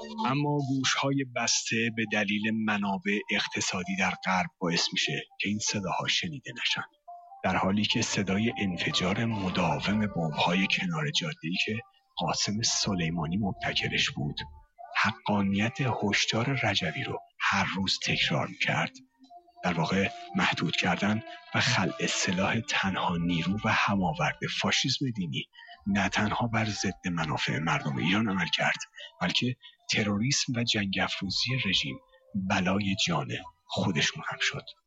اما گوش‌های بسته به دلیل منابع اقتصادی در غرب باعث میشه که این صداها شنیده نشن، در حالی که صدای انفجار مداوم بمب‌های کنار جاده‌ای که قاسم سلیمانی مبتکرش بود حقانیت هشدار رجوی رو هر روز تکرار می‌کرد. در واقع محدود کردن و خلع سلاح تنها نیرو و هماورد فاشیسم دینی نه تنها بر ضد منافع مردم ایران عمل کرد، بلکه تروریسم و جنگ افروزی رژیم بلای جان خودشون هم شد.